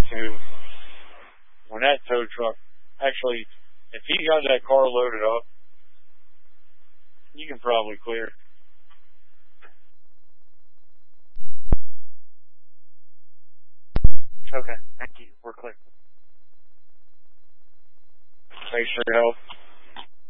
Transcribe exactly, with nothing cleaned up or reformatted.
to when that tow truck, actually, if he got that car loaded up, you can probably clear. Okay, thank you. We're clear. Thanks for your help.